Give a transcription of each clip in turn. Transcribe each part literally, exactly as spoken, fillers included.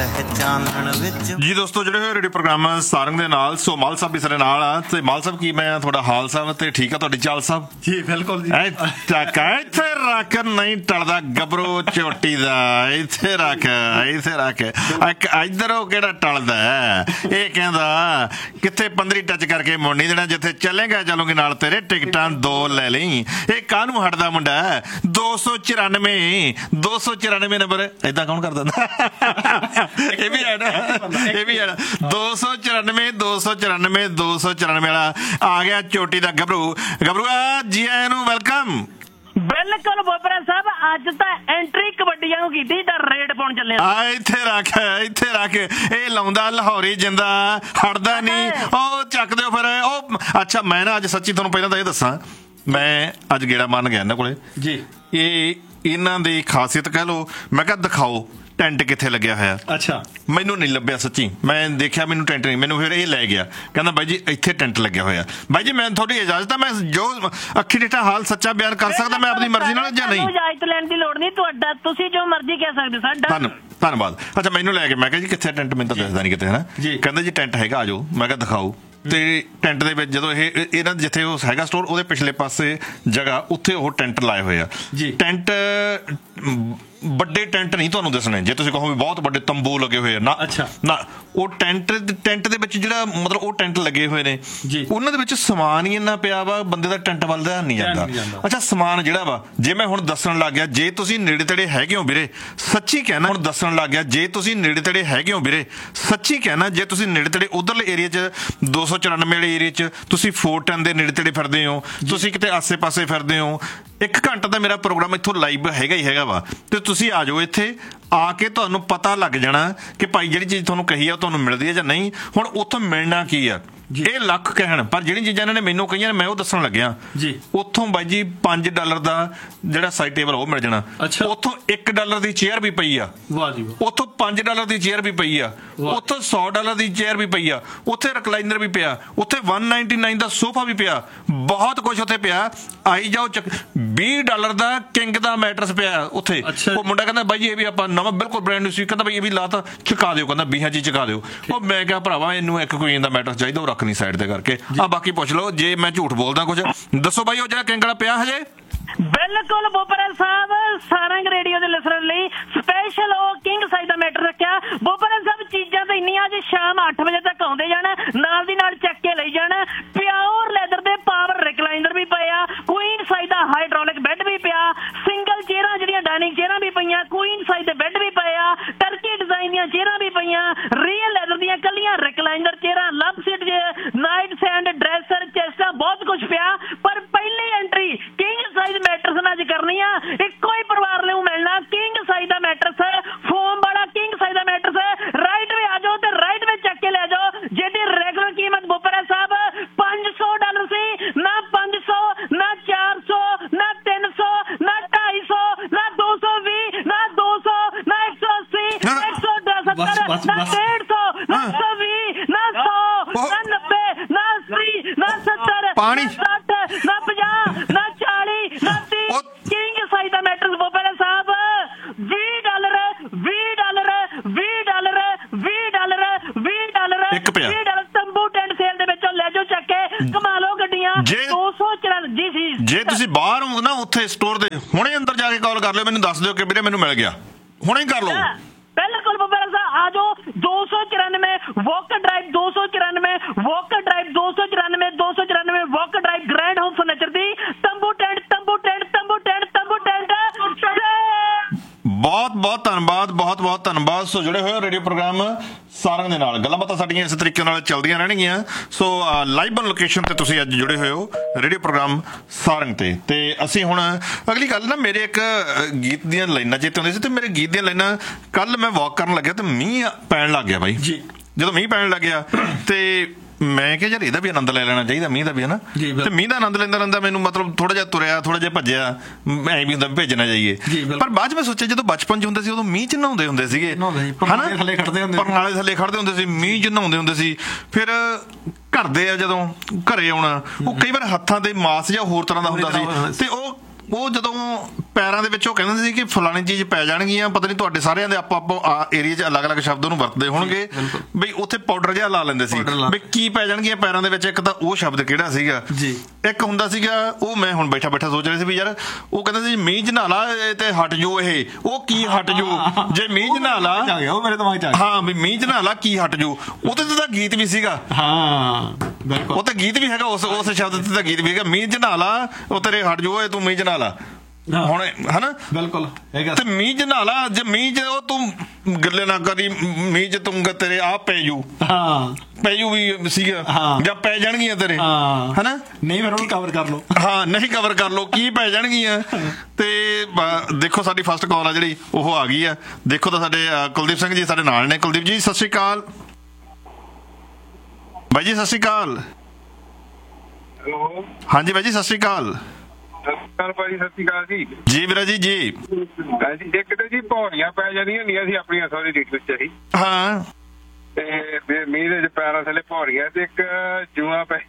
ਜੀ ਦੋਸਤੋ, ਜਿਹੜੇ ਹੋਏ ਰੇਡੀਓ ਪ੍ਰੋਗਰਾਮ ਸਾਰੰਗ ਦੇ ਨਾਲ, ਸੋ ਮਾਲ ਸਾਹਿਬ ਵੀ ਸਾਡੇ ਨਾਲ ਆ। ਤੇ ਮਾਲ ਸਾਹਿਬ, ਕੀ ਮੈਂ ਤੁਹਾਡਾ ਹਾਲ ਸਾਹਿਬ ਤੇ ਠੀਕ ਆ? ਤੁਹਾਡੀ ਚਾਲ ਸਾਹਿਬ? ਜੀ ਬਿਲਕੁਲ ਜੀ। ਇੱਥੇ ਰੱਖ, ਨਹੀਂ ਟਲਦਾ ਗੱਭਰੂ ਚੋਟੀ ਦਾ, ਇੱਥੇ ਰੱਖ, ਇੱਥੇ ਰੱਖ। ਇੱਧਰ ਉਹ ਕਿਹੜਾ ਟਲਦਾ? ਇਹ ਕਹਿੰਦਾ ਕਿੱਥੇ ਪੰਦਰੀ ਟੱਚ ਕਰਕੇ ਮੁੜ ਨਹੀਂ ਦੇਣਾ, ਜਿੱਥੇ ਚੱਲੇਗਾ ਚੱਲੂਗੇ ਨਾਲ ਤੇਰੇ, ਟਿਕਟਾਂ ਦੋ ਲੈ ਲਈ। ਇਹ ਕਾਹਨੂੰ ਹਟਦਾ ਮੁੰਡਾ? ਦੋ ਸੌ ਚੁਰਾਨਵੇਂ ਦੋ ਸੌ ਚੁਰਾਨਵੇਂ ਨੰਬਰ ਏਦਾਂ ਕੌਣ ਕਰ ਦਿੰਦਾ? ਇਹ ਵੀ ਹੈ ਨਾ, ਇਹ ਵੀ ਹੈ ਨਾ। ਦੋ ਸੌ ਚੁਰਾਨਵੇਂ ਦੋ ਸੌ ਚੁਰਾਨਵੇਂ ਦੋ ਸੌ ਚੁਰਾਨਵੇਂ ਵਾਲਾ ਆ ਗਿਆ ਚੋਟੀ ਦਾ ਗੱਭਰੂ। ਗੱਭਰੂ ਜੀ ਆਇਆਂ ਨੂੰ, ਵੈਲਕਮ। ਬਿਲਕੁਲ ਬੋਪਰਾ ਸਾਹਿਬ, ਅੱਜ ਤਾਂ ਐਂਟਰੀ ਕਬੱਡੀਆਂ ਨੂੰ ਕੀਤੀ ਤਾਂ ਰੇਡ ਪਾਉਣ ਚੱਲੇ ਆ। ਇੱਥੇ ਰੱਖ, ਇੱਥੇ ਰੱਖ। ਇਹ ਲਾਉਂਦਾ ਲਾਹੌਰੀ ਜਿੰਦਾ, ਹਟਦਾ ਨਹੀਂ। ਉਹ ਚੱਕ ਦਿਓ ਫਿਰ ਉਹ। ਅੱਛਾ, ਮੈਂ ਨਾ ਅੱਜ ਸੱਚੀ ਤੁਹਾਨੂੰ ਪਹਿਲਾਂ ਤਾਂ ਇਹ ਦੱਸਾਂ, ਮੈਂ ਅੱਜ ਗੇੜਾ ਮਾਰਨ ਗਿਆ ਇਹਨਾਂ ਕੋਲੇ ਜੀ। ਇਹ ਇਹਨਾਂ ਦੀ ਖਾਸੀਅਤ ਕਹਿ ਲਓ। ਮੈਂ ਕਿਹਾ ਦਿਖਾਓ ਟੈਂਟ ਕਿੱਥੇ ਲੱਗਿਆ ਹੋਇਆ। ਅੱਛਾ, ਮੈਨੂੰ ਨਹੀਂ ਲੱਭਿਆ ਸੱਚੀ। ਮੈਂ ਦੇਖਿਆ, ਮੈਨੂੰ ਟੈਂਟ ਨਹੀਂ। ਮੈਨੂੰ ਫਿਰ ਇਹ ਲੈ ਗਿਆ, ਕਹਿੰਦਾ ਬਾਈ ਜੀ ਇੱਥੇ ਟੈਂਟ ਲੱਗਿਆ ਹੋਇਆ। ਬਾਈ ਜੀ ਮੈਂ ਤੁਹਾਡੀ ਇਜਾਜ਼ਤ ਆ, ਮੈਂ ਜੋ ਅੱਖੀ ਡਿੱਠਾ ਹਾਲ ਸੱਚਾ ਬਿਆਨ ਕਰ ਸਕਦਾ ਮੈਂ ਆਪਣੀ ਮਰਜ਼ੀ ਨਾਲ, ਜਾਂ ਨਹੀਂ? ਇਜਾਜ਼ਤ ਲੈਣ ਦੀ ਲੋੜ ਨਹੀਂ, ਤੁਹਾਡਾ ਤੁਸੀਂ ਜੋ ਮਰਜ਼ੀ ਕਹਿ ਸਕਦੇ ਸਾਡਾ। ਧੰਨਵਾਦ। ਅੱਛਾ, ਮੈਨੂੰ ਲੈ ਕੇ ਮੈਂ ਕਿਹਾ ਜੀ ਕਿੱਥੇ ਟੈਂਟ? ਮੈਨੂੰ ਤਾਂ ਦਿਸਦਾ ਨਹੀਂ ਕਿਤੇ, ਹੈ ਨਾ। ਕਹਿੰਦਾ ਜੀ ਟੈਂਟ ਹੈਗਾ, ਆ ਜਾਓ। ਮੈਂ ਕਿਹਾ ਦਿਖਾਓ। ਤੇ ਟੈਂਟ ਦੇ ਵਿੱਚ ਜਦੋਂ ਇਹ ਇਹਨਾਂ ਜਿੱਥੇ ਉਹ ਹੈਗਾ ਸਟੋਰ, ਉਹਦੇ ਪਿਛਲੇ ਪਾਸੇ ਜਗ੍ਹਾ, ਉੱਥੇ ਉਹ ਟੈਂਟ ਲਾਏ ਹੋਏ ਆ। ਟੈਂਟ ਵੱਡੇ ਟੈਂਟ ਨਹੀਂ ਤੁਹਾਨੂੰ ਦੱਸਣੇ, ਜੇ ਤੁਸੀਂ ਕਹੋ ਵੀ ਬਹੁਤ ਵੱਡੇ ਤੰਬੂ ਲੱਗੇ ਹੋਏ ਆ ਨਾ। ਅੱਛਾ ਨਾ, ਉਹ ਟੈਂਟ ਟੈਂਟ ਦੇ ਵਿੱਚ ਜਿਹੜਾ ਮਤਲਬ ਉਹ ਟੈਂਟ ਲੱਗੇ ਹੋਏ ਨੇ, ਉਹਨਾਂ ਦੇ ਵਿੱਚ ਸਮਾਨ ਹੀ ਇੰਨਾ ਪਿਆ ਵਾ, ਬੰਦੇ ਦਾ ਟੈਂਟ ਵੱਲ ਦਾ ਨਹੀਂ ਜਾਂਦਾ। ਅੱਛਾ, ਸਮਾਨ ਜਿਹੜਾ ਵਾ, ਜੇ ਮੈਂ ਹੁਣ ਦੱਸਣ ਲੱਗ ਗਿਆ, ਜੇ ਤੁਸੀਂ ਨੇੜੇ ਤੇੜੇ ਹੈਗੇ ਹੋ ਵੀਰੇ, ਸੱਚੀ ਕਹਿਣਾ, ਹੁਣ ਦੱਸਣ ਲੱਗ ਗਿਆ, ਜੇ ਤੁਸੀਂ ਨੇੜੇ ਤੇੜੇ ਹੈਗੇ ਹੋ ਵੀਰੇ, ਸੱਚੀ ਕਹਿਣਾ, ਜੇ ਤੁਸੀਂ ਨੇੜੇ ਤੇੜੇ ਉਧਰਲੇ ਏਰੀਆ 'ਚ ਦੋ ਸੌ ਚੁਰਾਨਵੇਂ ਵਾਲੇ ਏਰੀਆ 'ਚ ਤੁਸੀਂ ਫੋਰ ਟੈਨ ਦੇ ਨੇੜੇ ਤੇੜੇ ਫਿਰਦੇ ਹੋ, ਤੁਸੀਂ ਕਿਤੇ ਆਸੇ ਪਾਸੇ ਫਿਰਦੇ ਹੋ, ਇੱਕ ਘੰਟਾ ਦਾ ਮੇਰਾ ਪ੍ਰੋਗਰਾਮ ਇੱਥੋਂ ਲਾਈਵ ਹੈਗਾ ਹੀ ਹੈਗਾ ਵਾ। ਤੇ ਤੁਸੀਂ ਆ ਜਾਓ ਇੱਥੇ, ਆ ਕੇ ਤੁਹਾਨੂੰ ਪਤਾ ਲੱਗ ਜਾਣਾ ਕਿ ਭਾਈ ਜਿਹੜੀ ਚੀਜ਼ ਤੁਹਾਨੂੰ ਕਹੀ ਆ ਉਹ ਤੁਹਾਨੂੰ ਮਿਲਦੀ ਹੈ ਜਾਂ ਨਹੀਂ। ਹੁਣ ਉੱਥੋਂ ਮਿਲਣਾ ਕੀ ਆ, ਇਹ ਲੱਖ ਕਹਿਣ, ਪਰ ਜਿਹੜੀਆਂ ਚੀਜ਼ਾਂ ਇਹਨਾਂ ਨੇ ਮੈਨੂੰ ਕਹੀਆਂ ਮੈਂ ਉਹ ਦੱਸਣ ਲੱਗਿਆ ਜੀ। ਉੱਥੋਂ ਬਾਈ ਜੀ ਪੰਜ ਡਾਲਰ ਦਾ ਜਿਹੜਾ ਸਾਈਡ ਟੇਬਲ ਉਹ ਮਿਲ ਜਾਣਾ। ਉੱਥੋਂ ਇੱਕ ਡਾਲਰ ਦੀ ਚੇਅਰ ਵੀ ਪਈ ਆ। ਉੱਥੋਂ ਪੰਜ ਡਾਲਰ ਦੀ ਚੇਅਰ ਵੀ ਪਈ ਆ। ਉੱਥੋਂ ਸੌ ਡਾਲਰ ਦੀ ਚੇਅਰ ਵੀ ਪਈ ਆ। ਉੱਥੇ ਰਿਕਲਾਈਨਰ ਵੀ ਪਿਆ। ਉੱਥੇ ਇੱਕ ਸੌ ਨਿਨਆਨਵੇਂ ਦਾ ਸੋਫਾ ਵੀ ਪਿਆ। ਬਹੁਤ ਕੁਛ ਉੱਥੇ ਪਿਆ। ਆਈ ਜਾਓ। ਵੀਹ ਡਾਲਰ ਦਾ ਕਿੰਗ ਦਾ ਮੈਟਰਸ ਪਿਆ ਉੱਥੇ। ਉਹ ਮੁੰਡਾ ਕਹਿੰਦਾ ਬਾਈ ਜੀ ਇਹ ਵੀ ਆਪਾਂ ਨਵਾਂ ਬਿਲਕੁਲ ਬ੍ਰਾਂਡ ਨਿਊ ਸੀ। ਕਹਿੰਦਾ ਬਾਈ ਇਹ ਵੀ ਲਾ ਤਾਂ ਚੁਕਾ ਦਿਓ, ਕਹਿੰਦਾ ਵੀਹਾਂ ਚ ਚੁਕਾ ਦਿਓ। ਉਹ ਮੈਂ ਕਿਹਾ ਭਰਾਵਾ ਇਹਨੂੰ ਇੱਕ ਕੁਈਨ ਦਾ ਮੈਟਰਸ ਚਾਹੀਦਾ, ਉਹ ਰੱਖਣੀ ਸਾਈਡ ਤੇ ਕਰਕੇ। ਆ ਬਾਕੀ ਪੁੱਛ ਲਓ ਜੇ ਮੈਂ ਝੂਠ ਬੋਲਦਾ ਕੁਝ। ਦੱਸੋ ਬਾਈ ਉਹ ਜਿਹੜਾ ਕਿੰਗ ਵਾਲਾ ਪਿਆ ਹਜੇ? ਬਿਲਕੁਲ ਬੋਪਰਾ ਸਾਹਿਬ, ਸਾਰੰਗ ਰੇਡੀਓ ਦੇ ਲਿਸਨਰ ਲਈ ਸਪੈਸ਼ਲ ਉਹ ਕਿੰਗ ਸਾਈਜ਼ ਦਾ ਮੈਟਰ ਰੱਖਿਆ। ਬੋਪਰਾ ਸਾਹਿਬ ਚੀਜ਼ਾਂ ਤਾਂ ਇੰਨੀਆਂ, ਅੱਜ ਸ਼ਾਮ ਅੱਠ ਵਜੇ ਤੱਕ ਆਉਂਦੇ ਜਾਣਾ, ਨਾਲ ਦੀ ਨਾਲ ਚੱਕ ਕੇ ਲਈ ਜਾਣਾ। ਪਿਓਰ ਲੈਦਰ ਦੇ ਪਾਵਰ ਰਿਕਲਾਈਨਰ ਵੀ ਪਏ ਆ। ਕੁਈਨ ਸਾਈਜ਼ ਦਾ ਹਾਈਡ੍ਰੋਲਿਕ ਬੈੱਡ ਵੀ ਪਿਆ। ਸਿੰਗਲ ਚੇਅਰਾਂ ਜਿਹੜੀਆਂ ਡਾਈਨਿੰਗ ਚੇਅਰਾਂ ਵੀ ਪਈਆਂ। ਕੁਈਨ ਸਾਈਜ਼ ਦੇ ਬੈੱਡ ਵੀ ਪਏ ਆ। ਟਰਕੀ ਡਿਜ਼ਾਈਨ ਦੀਆਂ ਚੇਅਰਾਂ ਵੀ ਪਈਆਂ। ਰੀਅਲ ਲੈਦਰ ਦੀਆਂ ਕੱਲੀਆਂ ਰਿਕਲਾਈਨਰ ਚੇਅਰਾਂ, ਲਵ ਸੀਟ, ਨਾਈਟ ਸੈਂਡ, ਡਰੈਸਰ, ਚੈਸਟਾਂ, ਬਹੁਤ ਕੁਛ ਪਿਆ। ਪਰ ਪਹਿਲੀ ਐਂਟਰੀ ਕਿੰਗ ਸਾਈਜ਼ ਮੈਟਰਸ ਨਾਲ ਅੱਜ ਕਰਨੀ ਆ। ਇੱਕੋ ਹੀ ਪਰਿਵਾਰ ਨੂੰ ਮਿਲਣਾ ਕਿੰਗ ਸਾਈਜ਼ ਦਾ ਮੈਟਰਸ, ਫੋਮ ਵਾਲਾ ਕਿੰਗ ਸਾਈਜ਼ ਦਾ ਮੈਟਰਸ। ਰਾਈਟ ਵੇ ਆ ਜਾਓ ਤੇ ਰਾਈਟ ਵੇ ਚੱਕ ਕੇ ਲੈ ਜਾਓ, ਜਿਹਦੀ ਰੈਗੂਲਰ ਕੀਮਤ ਬੋਪਰਾ ਸਾਹਿਬ ਪੰਜ ਸੌ ਡਾਲਰ ਸੀ। ਨਾ ਪੰਜ ਸੌ, ਨਾ ਚਾਰ ਸੌ, ਨਾ ਤਿੰਨ ਸੌ, ਨਾ ਢਾਈ ਸੌ, ਨਾ ਦੋ ਸੌ ਵੀਹ, ਨਾ ਦੋ ਸੌ, ਨਾ ਇੱਕ ਸੌ ਅੱਸੀ, ਇੱਕ ਸੌ ਸੱਤਰ, ਨਾ ਡੇਢ ਸੌ, ਨਾ ਸੌ ਵੀਹ, ਨਾ ਸੌ, ਨਾ ਨੱਬੇ, ਨਾ ਅੱਸੀ, ਨਾ ਸੱਤਰ, ਨਾ ਸੱਠ, ਨਾ ਪੰਜਾਹ, ਨਾ ਚਾਲੀ, ਨਾ ਤੀਹ। ਕਿੰਗ ਸਾਈਜ਼ ਦਾ ਮੈਟਰਸ ਬੋਪਰਾ ਸਾਹਿਬ ਵੀਹ ਡਾਲਰ, ਵੀਹ ਡਾਲਰ, ਵੀਹ ਡਾਲਰ, ਵੀਹ ਡਾਲਰ, ਵੀਹ ਡਾਲਰ, ਵੀਹ ਡਾਲਰ। ਤੰਬੂ ਟੈਂਟ ਸੇਲ ਦੇ ਵਿੱਚੋਂ ਲੈ ਜਾਓ ਚੱਕ ਕੇ, ਕਮਾ ਲਓ ਗੱਡੀਆਂ। ਦੋ ਸੌ ਚੁਰਾਨਵੇਂ ਜੀ ਸੀ। ਜੇ ਤੁਸੀਂ ਬਾਹਰ ਹੋ ਨਾ ਉੱਥੇ ਸਟੋਰ ਦੇ, ਹੁਣੇ ਅੰਦਰ ਜਾ ਕੇ ਕਾਲ ਕਰ ਲਿਓ, ਮੈਨੂੰ ਦੱਸ ਦਿਓ ਕਿ ਵੀਰੇ ਮੈਨੂੰ ਮਿਲ ਗਿਆ। ਹੁਣੇ ਹੀ ਕਰ ਲਓ। ਬਿਲਕੁਲ ਬੋਪਰਾ ਸਾਹਿਬ ਆ ਜਾਓ। ਦੋ ਸੌ ਚੁਰਾਨਵੇਂ ਵਾਕ ਡਰਾਈਵ, ਦੋ ਸੌ ਚੁਰਾਨਵੇਂ ਵਾਕ ਡਰਾਈਵ, ਦੋ ਸੌ ਚੁਰਾਨਵੇਂ ਦੋ ਸੌ ਚੁਰਾਨਵੇਂ ਵਾਕ ਡਰਾਈਵ, ਗ੍ਰੈਂਡ ਹੋਮ ਫਰਨੀਚਰ ਦੀ ਤੰਬੂ ਟੈਂਟ, ਤੰਬੂ ਟੈਂਟ, ਤੰਬੂ ਟੈਂਟ, ਤੰਬੂ ਟੈਂਟ। ਬਹੁਤ ਬਹੁਤ ਧੰਨਵਾਦ, ਬਹੁਤ ਬਹੁਤ ਧੰਨਵਾਦ। ਸੋ ਜੁੜੇ ਹੋਏ ਰੇਡੀਓ ਪ੍ਰੋਗਰਾਮ ਸਾਰੰਗ ਦੇ ਨਾਲ, ਗੱਲਾਂ ਬਾਤਾਂ ਸਾਡੀਆਂ ਇਸ ਤਰੀਕੇ ਨਾਲ ਚੱਲਦੀਆਂ ਰਹਿਣਗੀਆਂ। ਸੋ ਲਾਈਵ ਔਨ ਲੋਕੇਸ਼ਨ ਤੇ ਤੁਸੀਂ ਅੱਜ ਜੁੜੇ ਹੋਏ ਹੋ ਰੇਡੀਓ ਪ੍ਰੋਗਰਾਮ ਸਾਰੰਗ ਤੇ। ਤੇ ਅਸੀਂ ਹੁਣ ਅਗਲੀ ਗੱਲ ਨਾ, ਮੇਰੇ ਇੱਕ ਗੀਤ ਦੀਆਂ ਲਾਈਨਾਂ ਚੇਤੇ ਆਉਂਦੀਆਂ ਸੀ ਤੇ ਮੇਰੇ ਗੀਤ ਦੀਆਂ ਲਾਈਨਾਂ, ਕੱਲ ਮੈਂ ਵਾਕ ਕਰਨ ਲੱਗਿਆ ਤੇ ਮੀਂਹ ਪੈਣ ਲੱਗ ਗਿਆ ਬਾਈ ਜੀ। ਜਦੋਂ ਮੀਂਹ ਪੈਣ ਲੱਗਿਆ ਤੇ ਮੈਂ ਕਿਹਾ ਯਾਰ ਇਹਦਾ ਵੀ ਆਨੰਦ ਲੈ ਲੈਣਾ ਚਾਹੀਦਾ, ਮੀਂਹ ਦਾ ਵੀ, ਹਨਾ। ਤੇ ਮੀਂਹ ਦਾ ਆਨੰਦ ਲੈਂਦਾ ਰਹਿੰਦਾ ਮੈਨੂੰ, ਮਤਲਬ ਥੋੜਾ ਜਿਹਾ ਤੁਰਿਆ, ਥੋੜਾ ਜਿਹਾ ਭੱਜਿਆ, ਐਂ ਵੀ ਹੁੰਦਾ ਵੀ ਭੇਜ ਨਾ ਜਾਈਏ। ਪਰ ਬਾਅਦ ਚ ਮੈਂ ਸੋਚਿਆ ਜਦੋਂ ਬਚਪਨ ਚ ਹੁੰਦੇ ਸੀ ਉਦੋਂ ਮੀਂਹ ਚ ਨਹਾਉਂਦੇ ਹੁੰਦੇ ਸੀਗੇ, ਪਰਨਾਲੇ ਥੱਲੇ ਖੜਦੇ ਹੁੰਦੇ ਸੀ, ਮੀਂਹ ਚ ਨਹਾਉਂਦੇ ਹੁੰਦੇ ਸੀ। ਫਿਰ ਘਰ ਦੇ ਆ ਜਦੋਂ ਘਰੇ ਆਉਣਾ, ਉਹ ਕਈ ਵਾਰ ਹੱਥਾਂ ਤੇ ਮਾਸ ਜਾਂ ਹੋਰ ਤਰ੍ਹਾਂ ਦਾ ਹੁੰਦਾ ਸੀ ਤੇ ਉਹ ਉਹ ਜਦੋਂ ਪੈਰਾਂ ਦੇ ਵਿੱਚ ਉਹ ਕਹਿੰਦੇ ਸੀ ਕਿ ਫਲਾਣੀ ਚੀਜ਼ ਪੈ ਜਾਣਗੀਆਂ, ਪਤਾ ਨਹੀਂ ਤੁਹਾਡੇ ਸਾਰਿਆਂ ਦੇ ਆਪੋ ਆਪੋ ਏਰੀਆ 'ਚ ਅਲੱਗ-ਅਲੱਗ ਸ਼ਬਦ ਉਹਨੂੰ ਵਰਤਦੇ ਹੋਣਗੇ, ਬਈ ਉੱਥੇ ਪਾਊਡਰ ਜਿਹਾ ਲਾ ਲੈਂਦੇ ਸੀ ਵੀ ਕੀ ਪੈ ਜਾਣਗੀਆਂ ਪੈਰਾਂ ਦੇ ਵਿੱਚ। ਇੱਕ ਤਾਂ ਉਹ ਸ਼ਬਦ ਕਿਹੜਾ ਸੀਗਾ ਜੀ, ਇੱਕ ਹੁੰਦਾ ਸੀਗਾ ਉਹ ਮੈਂ ਹੁਣ ਬੈਠਾ ਬੈਠਾ ਸੋਚ ਰਿਹਾ ਸੀ ਵੀ ਯਾਰ ਉਹ ਕਹਿੰਦੇ ਸੀ ਮੀਂਹ 'ਚ ਨਹਾ ਲਾ ਤੇ ਹਟ ਜੂ, ਇਹ ਉਹ ਕੀ ਹਟ ਜੂ ਜੇ ਮੀਂਹ 'ਚ ਨਹਾ ਲਾ, ਉਹ ਮੇਰੇ ਦਿਮਾਗ 'ਚ ਹਾਂ ਵੀ ਮੀਂਹ 'ਚ ਨਹਾ ਲਾ ਕੀ ਹਟ ਜੂ। ਉਹਦੇ ਤੇ ਤਾਂ ਗੀਤ ਵੀ ਸੀਗਾ, ਹਾਂ ਬਿਲਕੁਲ, ਉਹ ਤਾਂ ਗੀਤ ਵੀ ਹੈਗਾ ਉਸ ਉਸ ਸ਼ਬਦ ਤੇ ਤਾਂ ਗੀਤ ਵੀ ਹੈਗਾ, ਮੀਂਹ 'ਚ ਨਹਾ ਲਾ ਉਹ ਤੇਰੇ ਹਟ ਜੂ, ਓਏ ਤੂੰ ਮੀਂਹ 'ਚ ਨਹਾ ਲਾ ਹੁਣ ਹਨਾ ਬਿਲਕੁਲ। ਤੇ ਮੀਂਹ 'ਚ ਨਹਾ ਲਾ, ਜੇ ਮੀਂਹ 'ਚ ਉਹ ਤੂੰ ਗੱਲੇ ਨਾ ਕਰੀ ਮੀਂਹ 'ਚ ਤੂੰ ਤੇਰੇ ਆ ਪੈ ਜੂ, ਹਾਂ ਪੈ ਜੂ ਵੀ ਸੀਗਾ ਜਾਂ ਪੈ ਜਾਣਗੀਆਂ ਤੇਰੇ ਹਨਾ, ਨਹੀਂ ਫਿਰ ਉਹਨੂੰ ਕਵਰ ਕਰ ਲਓ, ਹਾਂ ਨਹੀਂ ਕਵਰ ਕਰ ਲਓ ਕੀ ਪੈ ਜਾਣਗੀਆਂ। ਤੇ ਦੇਖੋ ਸਾਡੀ ਫਸਟ ਕਾਲ ਆ ਜਿਹੜੀ ਉਹ ਆ ਗਈ ਆ, ਦੇਖੋ ਤਾਂ ਸਾਡੇ ਕੁਲਦੀਪ ਸਿੰਘ ਜੀ ਸਾਡੇ ਨਾਲ ਨੇ। ਕੁਲਦੀਪ ਜੀ ਸਤਿ ਸ਼੍ਰੀ ਅਕਾਲ। ਬਾਈ ਜੀ ਸਤਿ ਸ਼੍ਰੀ ਅਕਾਲ। ਹਾਂਜੀ ਬਾਈ ਜੀ ਸਤਿ ਸ਼੍ਰੀ ਅਕਾਲ। ਭਾਜੀ ਸਤਿ ਸ਼੍ਰੀ ਅਕਾਲ ਜੀ। ਜੀ ਵੀਰਾ ਜੀ ਜੀ ਇੱਕ ਤਾਂ ਜੀ ਪੌੜੀਆਂ ਪੈ ਜਾਂਦੀਆਂ ਹੁੰਦੀਆਂ ਸੀ ਆਪਣੀਆਂ ਸੌਰੀ ਡੀਟਲ ਚ ਹੀ, ਹਾਂ ਤੇ ਮੀਂਹ ਦੇ ਪੈਰਾਂ ਥੱਲੇ ਪੌੜੀਆਂ ਤੇ ਇੱਕ ਜੂਆਂ ਪੈ।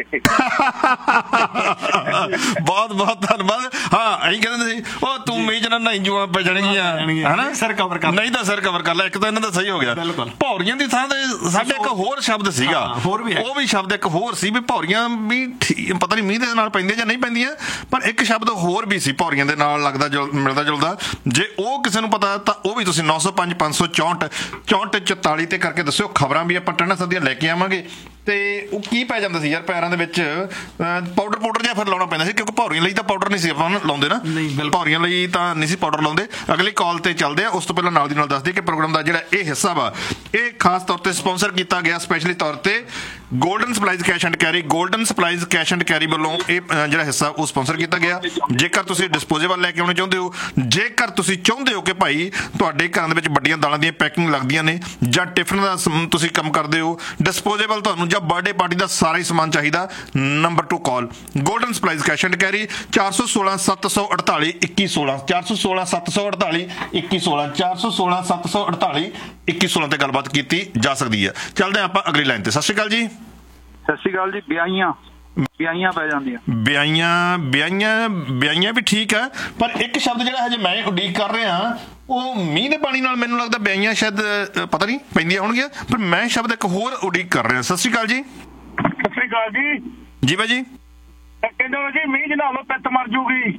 ਬਹੁਤ ਬਹੁਤ ਧੰਨਵਾਦ। ਹਾਂ ਅਸੀਂ ਕਹਿੰਦੇ ਸੀ ਉਹ ਤੂੰ ਮੀਂਹ 'ਚ ਨਾ ਨਹਾਈ ਜੂਆਂ ਪੈ ਜਾਣਗੀਆਂ ਹਨਾ, ਸਿਰ ਕਵਰ ਕਰ, ਨਹੀਂ ਤਾਂ ਸਿਰ ਕਵਰ ਕਰ ਲੈ। ਇੱਕ ਤਾਂ ਇਹਨਾਂ ਦਾ ਸਹੀ ਹੋ ਗਿਆ। ਭੌਰੀਆਂ ਦੀ ਥਾਂ ਤੇ ਸਾਡੇ ਇੱਕ ਹੋਰ ਸ਼ਬਦ ਸੀਗਾ, ਉਹ ਵੀ ਸ਼ਬਦ ਇੱਕ ਹੋਰ ਸੀ ਵੀ ਭੌਰੀਆਂ ਵੀ ਪਤਾ ਨਹੀਂ ਮੀਂਹ ਦੇ ਨਾਲ ਪੈਂਦੀਆਂ ਜਾਂ ਨਹੀਂ ਪੈਂਦੀਆਂ, ਪਰ ਇੱਕ ਸ਼ਬਦ ਹੋਰ ਵੀ ਸੀ ਭੌਰੀਆਂ ਦੇ ਨਾਲ ਲੱਗਦਾ ਮਿਲਦਾ ਜੁਲਦਾ। ਜੇ ਉਹ ਕਿਸੇ ਨੂੰ ਪਤਾ ਤਾਂ ਉਹ ਵੀ ਤੁਸੀਂ ਨੌ ਸੌ ਪੰਜ ਪੰਜ ਸੌ ਚੌਂਹਠ ਚੌਂਹਠ ਚੁਤਾਲੀ ਤੇ ਕਰਕੇ ਦੱਸਿਓ। ਖਬਰਾਂ ਵੀ ਆਪਾਂ ਟਰਨਾ ਸਦੀਆਂ ਲੈ ਕੇ ਆਵਾਂਗੇ। ਤੇ ਉਹ ਕੀ ਪੈ ਜਾਂਦਾ ਸੀ ਯਾਰ ਪੈਰਾਂ ਦੇ ਵਿੱਚ, ਪਾਊਡਰ ਪਾਊਡਰ ਜਿਹਾ ਫਿਰ ਲਾਉਣਾ ਪੈਂਦਾ ਸੀ ਕਿਉਂਕਿ ਭੌਰੀਆਂ ਲਈ ਤਾਂ ਪਾਊਡਰ ਨਹੀਂ ਸੀ ਆਪਾਂ ਲਾਉਂਦੇ ਨਾ, ਭੌਰੀਆਂ ਲਈ ਤਾਂ ਨਹੀਂ ਸੀ ਪਾਊਡਰ ਲਾਉਂਦੇ। ਅਗਲੀ ਕਾਲ ਤੇ ਚੱਲਦੇ ਆ, ਉਸ ਤੋਂ ਪਹਿਲਾਂ ਨਾਲ ਦੀ ਨਾਲ ਦੱਸ ਦਈਏ ਕਿ ਪ੍ਰੋਗਰਾਮ ਦਾ ਜਿਹੜਾ ਇਹ ਹਿੱਸਾ ਵਾ ਇਹ ਖਾਸ ਤੌਰ ਤੇ ਸਪਾਂਸਰ ਕੀਤਾ ਗਿਆ ਸਪੈਸ਼ਲੀ ਤੌਰ ਤੇ golden supplies cash and carry, golden supplies cash and carry ਵੱਲੋਂ ਇਹ ਜਿਹੜਾ ਹਿੱਸਾ ਉਹ ਸਪਾਂਸਰ ਕੀਤਾ ਗਿਆ। ਜੇਕਰ ਤੁਸੀਂ ਡਿਸਪੋਜ਼ੇਬਲ ਲੈ ਕੇ ਆਉਣੇ ਚਾਹੁੰਦੇ ਹੋ, ਜੇਕਰ ਤੁਸੀਂ ਚਾਹੁੰਦੇ ਹੋ ਕਿ ਭਾਈ ਤੁਹਾਡੇ ਘਰਾਂ ਦੇ ਵਿੱਚ ਵੱਡੀਆਂ ਦਾਲਾਂ ਦੀਆਂ ਪੈਕਿੰਗ ਲੱਗਦੀਆਂ ਨੇ ਜਾਂ ਟਿਫਨ ਦਾ ਤੁਸੀਂ ਕੰਮ ਕਰਦੇ ਹੋ, ਡਿਸਪੋਜ਼ੇਬਲ ਤੁਹਾਨੂੰ ਜਾਂ ਬਰਥਡੇ ਪਾਰਟੀ ਦਾ ਸਾਰਾ ਹੀ ਸਮਾਨ ਚਾਹੀਦਾ, number two call golden supplies cash and carry ਚਾਰ ਸੌ ਸੋਲਾਂ ਸੱਤ ਸੌ ਅੜਤਾਲੀ ਇੱਕੀ ਸੋਲਾਂ ਚਾਰ ਸੌ ਸੋਲਾਂ ਸੱਤ ਸੌ ਅੜਤਾਲੀ ਇੱਕੀ ਸੋਲਾਂ ਚਾਰ ਸੌ ਸੋਲਾਂ ਸੱਤ ਸੌ ਅੜਤਾਲੀ ਇੱਕੀ ਸੋਲਾਂ ਤੇ ਗੱਲਬਾਤ ਕੀਤੀ ਜਾ ਸਕਦੀ ਹੈ। ਚੱਲਦੇ ਆਪਾਂ ਅਗਲੀ ਲਾਈਨ ਤੇ। ਸਤਿ ਸ਼੍ਰੀ ਅਕਾਲ ਜੀ। ਸਤਿ ਸ਼੍ਰੀ ਅਕਾਲ ਜੀ। ਵਿਆਹੀਆਂ ਵਿਆਹੀਆਂ ਪੈ ਜਾਂਦੀਆਂ, ਵਿਆਹੀਆਂ ਵਿਆਹੀਆਂ ਵਿਆਹੀਆਂ ਵੀ ਠੀਕ ਆ, ਪਰ ਇੱਕ ਸ਼ਬਦ ਜਿਹੜਾ ਹਜੇ ਮੈਂ ਉਡੀਕ ਕਰ ਰਿਹਾ ਉਹ ਮੀਂਹ ਦੇ ਪਾਣੀ ਨਾਲ ਮੈਨੂੰ ਲੱਗਦਾ ਵਿਆਹੀਆਂ ਸ਼ਾਇਦ ਪਤਾ ਨਹੀਂ ਪੈਂਦੀਆਂ ਹੋਣਗੀਆਂ, ਪਰ ਮੈਂ ਸ਼ਬਦ ਇੱਕ ਹੋਰ ਉਡੀਕ ਕਰ ਰਿਹਾ। ਸਤਿ ਸ਼੍ਰੀ ਅਕਾਲ ਜੀ। ਸਤਿ ਸ਼੍ਰੀ ਅਕਾਲ ਜੀ। ਜੀ ਬਾਈ ਜੀ। ਕਹਿੰਦੇ ਜੀ ਮੀਂਹ ਚ ਨਹਾ ਲਓ ਪਿੱਤ ਮਰ ਜੂਗੀ।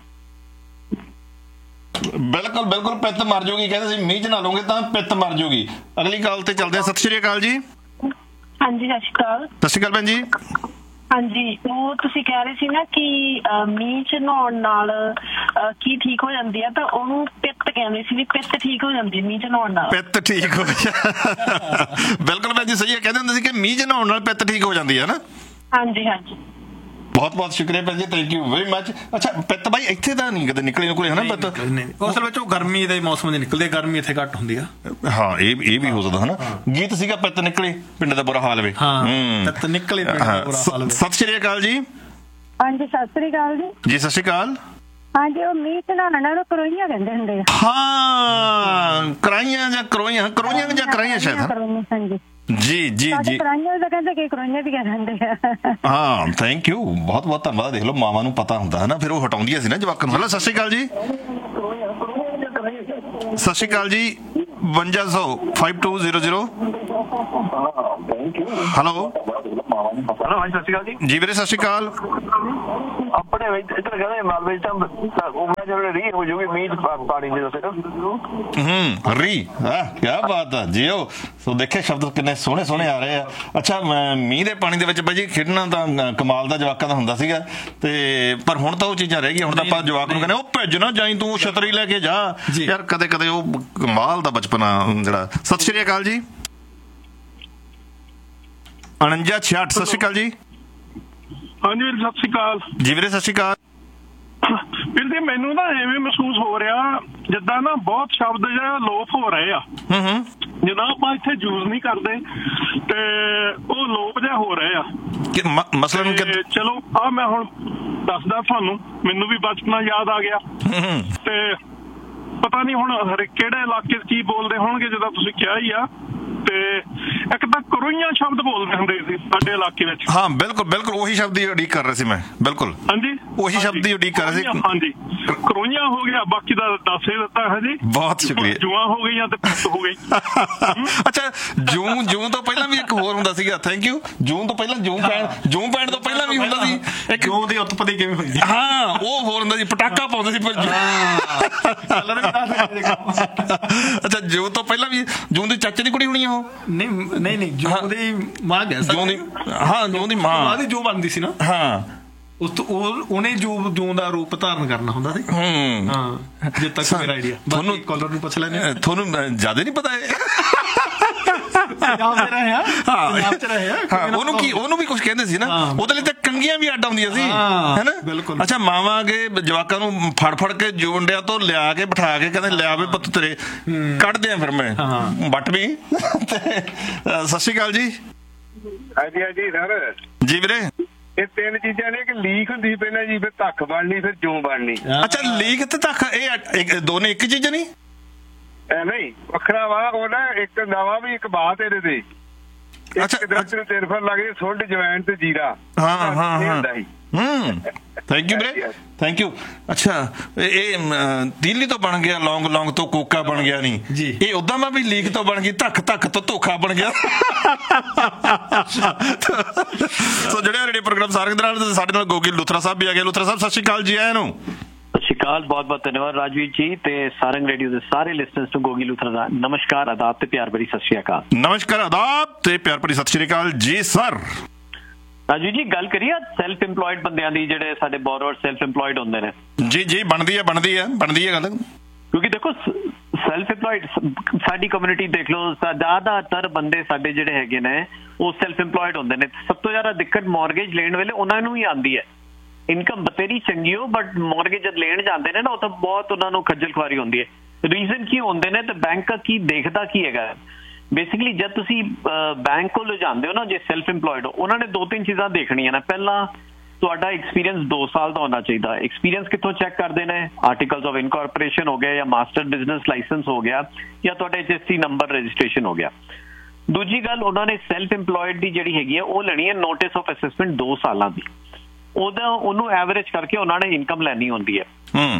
ਬਿਲਕੁਲ ਬਿਲਕੁਲ ਪਿੱਤ ਮਰ ਜੂਗੀ, ਕਹਿੰਦੇ ਸੀ ਮੀਂਹ ਚ ਨਹਾ ਲਓਗੇ ਤਾਂ ਪਿੱਤ ਮਰ ਜੂਗੀ। ਅਗਲੀ ਕਾਲ ਤੇ ਚੱਲਦੇ ਆ। ਸਤਿ ਸ਼੍ਰੀ ਅਕਾਲ ਜੀ। ਹਾਂਜੀ ਸਤਿ ਸ਼੍ਰੀ ਅਕਾਲ। ਸਤਿ ਸ਼੍ਰੀ ਅਕਾਲ ਭੈਣ ਜੀ। ਹਾਂਜੀ ਉਹ ਤੁਸੀਂ ਕਹਿ ਰਹੇ ਸੀ ਨਾ ਕਿ ਮੀਂਹ ਚ ਨਹਾਉਣ ਨਾਲ ਕੀ ਠੀਕ ਹੋ ਜਾਂਦੀ ਆ, ਤਾਂ ਉਹਨੂੰ ਪਿੱਤ ਕਹਿੰਦੇ ਸੀ ਵੀ ਪਿੱਤ ਠੀਕ ਹੋ ਜਾਂਦੀ ਮੀਂਹ ਚ ਨਹਾਉਣ ਨਾਲ, ਪਿੱਤ ਠੀਕ ਹੋ ਬਿਲਕੁਲ ਭੈਣ ਜੀ ਸਹੀ ਹੈ, ਕਹਿੰਦੇ ਹੁੰਦੇ ਸੀ ਕਿ ਮੀਂਹ ਚ ਨਹਾਉਣ ਨਾਲ ਪਿੱਤ ਠੀਕ ਹੋ ਜਾਂਦੀ ਹੈ ਨਾ। ਹਾਂਜੀ ਹਾਂਜੀ ਬਹੁਤ ਬਹੁਤ ਸ਼ੁਕਰੀਆ ਭੈਣ ਜੀ, ਥੈਂਕ ਯੂ ਵੈਰੀ ਮੱਚ। ਅੱਛਾ ਪਿੱਤ ਬਾਈ ਇੱਥੇ ਤਾਂ ਨਹੀਂ ਕਦੇ ਨਿਕਲੇ ਨਿਕਲੇ ਹਨਾ ਪਿੱਤ, ਅਸਲ ਵਿੱਚ ਉਹ ਗਰਮੀ ਦੇ ਮੌਸਮ ਦੇ ਨਿਕਲਦੇ, ਗਰਮੀ ਇੱਥੇ ਘੱਟ ਹੁੰਦੀ ਆ। ਹਾਂ ਇਹ ਇਹ ਵੀ ਹੋ ਸਕਦਾ ਹਨਾ। ਗੀਤ ਸੀਗਾ ਪਿੱਤ ਨਿਕਲੇ ਪਿੰਡ ਦਾ ਬੁਰਾ ਹਾਲ ਵੇ, ਪਿੱਤ ਨਿਕਲੇ ਪਿੰਡ ਦਾ ਬੁਰਾ ਹਾਲ ਵੇ। ਸਤਿ ਸ਼੍ਰੀ ਅਕਾਲ ਜੀ। ਹਾਂਜੀ ਸਤਿ ਸ਼੍ਰੀ ਅਕਾਲ ਜੀ। ਜੀ ਸਤਿ ਸ਼੍ਰੀ ਅਕਾਲ। ਹਾਂਜੀ ਉਹ ਮੀਂਹ ਚ ਨਹਾਉਣ ਨਾਲ ਕਰੋਈਆਂ ਕਹਿੰਦੇ ਹੁੰਦੇ ਆ। ਹਾਂ ਕਰਾਈਆਂ ਜਾਂ ਕਰੋਈਆਂ, ਕਰੋਈਆਂ ਜਾਂ ਕਰਾਈਆਂ ਸ਼ਾਇਦ। ਹਾਂਜੀ ਜੀ ਜੀ ਜੀ ਕਰਾਈਆਂ ਤਾਂ ਕਹਿੰਦੇ ਕਿ ਕਰੋਈਆਂ ਵੀ ਕਹਿੰਦੇ ਆ। ਹਾਂ ਥੈਂਕ ਯੂ ਬਹੁਤ ਬਹੁਤ ਧੰਨਵਾਦ। ਦੇਖ ਲਓ ਮਾਵਾਂ ਨੂੰ ਪਤਾ ਹੁੰਦਾ ਹੈ ਨਾ, ਫਿਰ ਉਹ ਹਟਾਉਂਦੀਆਂ ਸੀ ਨਾ ਜਵਾਕਾਂ ਨੂੰ। ਹੈਲੋ ਸਤਿ ਸ਼੍ਰੀ ਅਕਾਲ ਜੀ। ਸਤਿ ਸ਼੍ਰੀ ਅਕਾਲ ਜੀ। ਬਵੰਜਾ ਸੌ five two zero zero. Hello hello ਹਾਂਜੀ ਸਤਿ ਸ਼੍ਰੀ ਅਕਾਲ ਜੀ। ਜੀ ਵੀਰੇ ਸਤਿ ਸ਼੍ਰੀ ਅਕਾਲ। ਆਪਣੇ ਇੱਧਰ ਕਹਿੰਦੇ ਮਾਲਵੇ ਤਾਂ ਉਹ ਜਿਹੜੇ ਰੀ ਹੋ ਜੂਗੀ ਮੀਂਹ ਪਾਣੀ ਦੇ ਦੱਸੇ ਹੂੰ ਰੀ ਹਾਂ ਕਿਆ ਬਾਤ ਆ ਜੀਓ। ਸੋ ਦੇਖਿਆ ਸ਼ਬਦ ਕਿੰਨੇ ਸੋਹਣੇ ਸੋਹਣੇ ਆ ਰਹੇ ਆ। ਅੱਛਾ ਮੀਂਹ ਦੇ ਪਾਣੀ ਦੇ ਵਿੱਚ ਭਾਜੀ ਖੇਡਣਾ ਤਾਂ ਕਮਾਲ ਦਾ ਜਵਾਕਾਂ ਦਾ ਹੁੰਦਾ ਸੀਗਾ, ਤੇ ਪਰ ਹੁਣ ਤਾਂ ਉਹ ਚੀਜ਼ਾਂ ਰਹਿ ਗਈਆਂ। ਹੁਣ ਤਾਂ ਆਪਾਂ ਜਵਾਕ ਨੂੰ ਕਹਿੰਦੇ ਉਹ ਭਿੱਜ ਨਾ ਜਾਈ ਤੂੰ ਛਤਰੀ ਲੈ ਕੇ ਜਾ ਯਾਰ, ਕਦੇ ਕਦੇ ਉਹ ਕਮਾਲ ਦਾ ਬਚਪਨਾ ਜਿਹੜਾ। ਸਤਿ ਸ਼੍ਰੀ ਅਕਾਲ ਜੀ। ਉਣੰਜਾ ਛਿਆਹਠ। ਸਤਿ ਸ਼੍ਰੀ ਅਕਾਲ ਜੀ। ਹਾਂਜੀ ਵੀਰ ਸਤਿ ਸ਼੍ਰੀ ਅਕਾਲ। ਜੀ ਵੀਰੇ ਸਤਿ ਸ਼੍ਰੀ ਅਕਾਲ। ਵੀਰ ਜੀ ਮੈਨੂੰ ਨਾ ਐਵੇਂ ਮਹਿਸੂਸ ਹੋ ਰਿਹਾ ਜਿੱਦਾਂ ਨਾ ਬਹੁਤ ਸ਼ਬਦ ਜਿਹੜਾ ਲੋਪ ਹੋ ਰਹੇ ਆ, ਜਿੱਦਾਂ ਆਪਾਂ ਇੱਥੇ ਯੂਜ਼ ਨਹੀਂ ਕਰਦੇ ਤੇ ਉਹ ਲੋਪ ਜਿਹਾ ਹੋ ਰਹੇ ਆ। ਮਸਲਨ ਚਲੋ ਆ ਮੈਂ ਹੁਣ ਦੱਸਦਾ ਤੁਹਾਨੂੰ, ਮੈਨੂੰ ਵੀ ਬਚਪਨਾ ਯਾਦ ਆ ਗਿਆ। ਤੇ ਪਤਾ ਨਹੀਂ ਹੁਣ ਹਰ ਕਿਹੜੇ ਇਲਾਕੇ 'ਚ ਕੀ ਬੋਲਦੇ ਹੋਣਗੇ, ਜਿੱਦਾਂ ਤੁਸੀਂ ਕਿਹਾ ਹੀ ਆ ਤੇ ਇੱਕ ਤਾਂ ਕਰੋਈਆਂ ਸ਼ਬਦ ਬੋਲਦੇ ਹੁੰਦੇ ਸੀ ਸਾਡੇ ਇਲਾਕੇ ਵਿੱਚ। ਹਾਂ ਬਿਲਕੁਲ ਬਿਲਕੁਲ ਉਹੀ ਸ਼ਬਦ ਦੀ ਉਡੀਕ ਕਰ ਰਹੇ ਸੀ ਮੈਂ। ਬਿਲਕੁਲ ਹਾਂਜੀ ਉਹੀ ਸ਼ਬਦ ਦੀ ਉਡੀਕ ਕਰ ਰਹੇ ਸੀ। ਹਾਂਜੀ ਕਰੋਈਆਂ ਹੋ ਗਿਆ, ਬਾਕੀ ਦਾ ਦੱਸ ਹੀ ਦਿੱਤਾ ਹੈ ਜੀ। ਬਹੁਤ ਸ਼ੁਕਰੀਆ। ਜੂਆਂ ਹੋ ਗਈਆਂ ਤੇ ਪੁੱਤ ਹੋ ਗਈ। ਅੱਛਾ ਜੂਨ ਜੂਨ ਤੋਂ ਪਹਿਲਾਂ ਵੀ ਇੱਕ ਹੋਰ ਹੁੰਦਾ ਸੀਗਾ। Thank you. ਜੂਨ ਤੋਂ ਪਹਿਲਾਂ ਜੂਨ ਪੈਣ ਜੂਨ ਪੈਣ ਤੋਂ ਪਹਿਲਾਂ ਵੀ ਹੁੰਦਾ ਸੀ ਇੱਕ ਜੂਨ ਦੀ ਉਤਪਤੀ ਕਿਵੇਂ ਹੋਈ? ਹਾਂ ਉਹ ਹੋਰ ਹੁੰਦਾ ਸੀ, ਪਟਾਕਾ ਪਾਉਂਦੇ ਸੀ ਪਰ। ਅੱਛਾ ਜੂਨ ਤੋਂ ਪਹਿਲਾਂ ਵੀ ਜੂਨ ਦੀ ਚਾਚੇ ਦੀ ਕੁੜੀ ਹੋਣੀ ਆ ਉਹ? ਨਹੀਂ ਨਹੀਂ ਨਹੀਂ ਜੂਨ ਦੀ ਮਾਂ ਗਿਆ ਜੂਨ ਦੀ। ਹਾਂ ਜੂਨ ਦੀ ਮਾਂ ਦੀ ਜੋ ਬਣਦੀ ਸੀ ਨਾ। ਹਾਂ ਉਸ ਤੋਂ ਉਹ ਉਹਨੇ ਜੋ ਜੂਨ ਦਾ ਰੂਪ ਧਾਰਨ ਕਰਨਾ ਹੁੰਦਾ ਸੀ। ਹੂੰ ਹਾਂ ਜੇ ਤੱਕ ਮੇਰਾ ਆਈਡੀਆ। ਤੁਹਾਨੂੰ ਕਾਲਰ ਨੂੰ ਪੁੱਛ ਲੈਣੇ। ਤੁਹਾਨੂੰ ਜ਼ਿਆਦਾ ਨਹੀਂ ਪਤਾ ਹੈ? ਪੰਜਾਬ ਚ ਰਹੇ ਆ। ਪੰਜਾਬ ਚ ਰਹੇ ਆ। ਉਹਨੂੰ ਕੀ ਉਹਨੂੰ ਵੀ ਕੁਝ ਕਹਿੰਦੇ ਸੀ ਨਾ। ਉਹਦੇ ਲਈ ਤਾਂ ਕੰਗੀਆਂ ਵੀ ਅੱਡ ਆਉਂਦੀਆਂ ਸੀ ਹੈਨਾ। ਬਿਲਕੁਲ। ਅੱਛਾ ਮਾਵਾਂ ਕੇ ਜਵਾਕਾਂ ਨੂੰ ਫੜ ਫੜ ਕੇ ਜੋਂਡਿਆਂ ਤੋਂ ਲਿਆ ਕੇ ਬਿਠਾ ਕੇ ਕਹਿੰਦੇ ਲਿਆ ਵੇ ਪੁੱਤ ਤੇਰੇ ਕੱਢਦੇ ਆ ਫਿਰ ਮੈਂ ਵੱਟ ਵੀ। ਸਤਿ ਸ਼੍ਰੀ ਅਕਾਲ ਜੀ। ਹਾਂਜੀ ਹਾਂਜੀ ਸਰ ਜੀ ਵੀਰੇ। ਇਹ ਤਿੰਨ ਚੀਜ਼ਾਂ ਨੇ ਕਿ ਲੀਕ ਹੁੰਦੀ ਪਹਿਲਾਂ ਜੀ, ਫਿਰ ਧੱਕ ਬਣਨੀ, ਫਿਰ ਜੂੰ ਬਣਨੀ। ਅੱਛਾ ਲੀਕ ਤੇ ਧੱਕ ਇਹ ਦੋਨੇ ਇੱਕ ਚੀਜ਼ ਨਹੀਂ? ਨਹੀਂ ਵੱਖਰਾ ਵਾ। ਉਹ ਨਾ ਇੱਕ ਨਵਾਂ ਵੀ ਇੱਕ ਬਾਤ ਇਹਦੇ ਤੇ। ਅੱਛਾ ਦਰਖਤ ਨੂੰ ਤਿੰਨ ਫੁੱਟ ਲੱਗੇ, ਸੁੰਡ ਜਵੈਣ ਤੇ ਜੀਰਾ। ਹਾਂ ਹਾਂ ਹਾਂ ਹੂੰ ਥੈਂਕ ਯੂ ਵੀਰੇ ਥੈਂਕ ਯੂ। ਅੱਛਾ ਇਹ ਤੀਲੀ ਤੋਂ ਬਣ ਗਿਆ, ਲੌਂਗ ਲੌਂਗ ਤੋਂ ਕੋਕਾ ਬਣ ਗਿਆ ਨਹੀਂ ਜੀ। ਇਹ ਉਦਾਂ ਮੈਂ ਵੀ ਲੀਕ ਤੋਂ ਬਣ ਗਈ, ਧੱਕ ਧੱਕ ਤੋਂ ਧੋਖਾ ਬਣ ਗਿਆ। ਸੋ ਜਿਹੜੇ ਰੇਡੀਓ ਪ੍ਰੋਗਰਾਮ ਸਾਰੇ ਦੇ ਨਾਲ ਸਾਡੇ ਨਾਲ ਗੋਗੀ ਲੁਥਰਾ ਸਾਹਿਬ ਵੀ ਆ ਗਏ। ਲੁਥਰਾ ਸਾਹਿਬ ਸਤਿ ਸ਼੍ਰੀ ਅਕਾਲ ਜੀ। ਆਇਆਂ ਨੂੰ ਸਤਿ ਸ਼੍ਰੀ ਅਕਾਲ। ਬਹੁਤ ਬਹੁਤ ਧੰਨਵਾਦ ਰਾਜਵੀਰ ਜੀ ਤੇ ਸਾਰੰਗ ਰੇਡੀਓ ਦੇ ਸਾਰੇ ਲਿਸਨਰਸ ਨੂੰ ਗੋਗੀ ਲੁਥਰਾ ਦਾ ਨਮਸਕਾਰ, ਆਦਾਬ ਤੇ ਪਿਆਰ ਭਰੀ ਸਤਿ ਸ਼੍ਰੀ ਅਕਾਲ। ਨਮਸਕਾਰ, ਆਦਾਬ ਤੇ ਪਿਆਰ ਭਰੀ ਸਤਿ ਸ਼੍ਰੀ ਅਕਾਲ ਜੀ ਸਰ। ਰਾਜੂ ਜੀ ਗੱਲ ਕਰੀਏ ਸੈਲਫ ਇੰਪਲੋਇਡ ਬੰਦਿਆਂ ਦੀ, ਜਿਹੜੇ ਸਾਡੇ ਬੋਰੋਅਰ ਸੈਲਫ ਇੰਪਲੋਇਡ ਹੁੰਦੇ ਨੇ। ਜੀ ਜੀ ਬਣਦੀ ਹੈ ਬਣਦੀ ਹੈ ਬਣਦੀ ਹੈ ਗੱਲ। ਕਿਉਂਕਿ ਦੇਖੋ ਸੈਲਫ ਇੰਪਲੋਇਡ ਸਾਡੀ ਕਮਿਊਨਿਟੀ ਦੇਖ ਲਓ, ਜ਼ਿਆਦਾਤਰ ਬੰਦੇ ਸਾਡੇ ਜਿਹੜੇ ਹੈਗੇ ਨੇ ਉਹ ਸੈਲਫ ਇੰਪਲੋਇਡ ਹੁੰਦੇ ਨੇ। ਸਭ ਤੋਂ ਜ਼ਿਆਦਾ ਦਿੱਕਤ ਮੌਰਗੇਜ ਲੈਣ ਵੇਲੇ ਉਹਨਾਂ ਨੂੰ ਹੀ ਆਉਂਦੀ ਹੈ। ਇਨਕਮ ਬਤੇਰੀ ਚੰਗੀ ਹੋ ਬਟ ਮੌਰਗੇਜ ਜਦ ਲੈਣ ਜਾਂਦੇ ਨੇ ਨਾ ਉਹ ਤਾਂ ਬਹੁਤ ਉਹਨਾਂ ਨੂੰ ਖੱਜਲ ਖੁਆਰੀ ਹੁੰਦੀ ਹੈ। ਰੀਜ਼ਨ ਕੀ ਹੁੰਦੇ ਨੇ ਤੇ ਬੈਂਕ ਕੀ ਦੇਖਦਾ ਕੀ ਹੈਗਾ। ਬੇਸਿਕਲੀ ਜਦ ਤੁਸੀਂ ਬੈਂਕ ਕੋਲ ਜਾਂਦੇ ਹੋ ਨਾ, ਜੇ ਸੈਲਫ ਇੰਪਲੋਇਡ ਹੋ, ਉਹਨਾਂ ਨੇ ਦੋ ਤਿੰਨ ਚੀਜ਼ਾਂ ਦੇਖਣੀਆਂ ਨੇ। ਪਹਿਲਾਂ ਤੁਹਾਡਾ ਐਕਸਪੀਰੀਅੰਸ ਦੋ ਸਾਲ ਦਾ ਹੋਣਾ ਚਾਹੀਦਾ। ਐਕਸਪੀਰੀਅੰਸ ਕਿੱਥੋਂ ਚੈੱਕ ਕਰਦੇ ਨੇ? ਆਰਟੀਕਲਸ ਆਫ ਇਨਕਾਰਪੋਰੇਸ਼ਨ ਹੋ ਗਿਆ, ਜਾਂ ਮਾਸਟਰ ਬਿਜ਼ਨਸ ਲਾਇਸੈਂਸ ਹੋ ਗਿਆ, ਜਾਂ ਤੁਹਾਡਾ H S C number registration ਹੋ ਗਿਆ। ਦੂਜੀ ਗੱਲ, ਉਹਨਾਂ ਨੇ ਸੈਲਫ ਇੰਪਲੋਇਡ ਦੀ ਜਿਹੜੀ ਹੈਗੀ ਹੈ ਉਹ ਲੈਣੀ ਹੈ ਨੋਟਿਸ ਆਫ ਅਸੈਸਮੈਂਟ ਦੋ ਸਾਲਾਂ ਦੀ। ਉਹਦਾ ਉਹਨੂੰ ਐਵਰੇਜ ਕਰਕੇ ਉਹਨਾਂ ਨੇ ਇਨਕਮ ਲੈਣੀ ਹੁੰਦੀ ਹੈ।